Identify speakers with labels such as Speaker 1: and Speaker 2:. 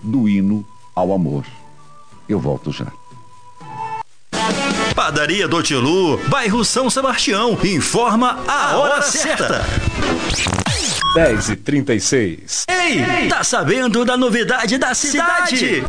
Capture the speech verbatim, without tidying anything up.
Speaker 1: do hino ao amor. Eu volto já.
Speaker 2: Padaria do Tilu, bairro São Sebastião, informa a hora certa.
Speaker 3: dez e trinta e seis.
Speaker 2: Ei, tá sabendo da novidade da cidade?